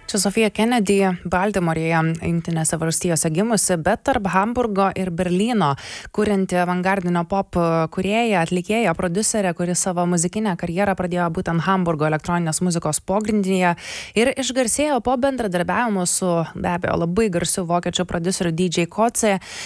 Čia Sofija Kennedy, Baltimorėje, Jungtinėse valstijose gimusi, bet tarp Hamburgo ir Berlyno, kurianti avangardinio pop kūrėja, atlikėja, prodiuserė, kuri savo muzikinę karjerą pradėjo būtent Hamburgo elektroninės muzikos pogrindinėje ir išgarsėjo po bendradarbiavimo su, be abejo, labai garsiu vokiečių prodiuseriu DJ Koce.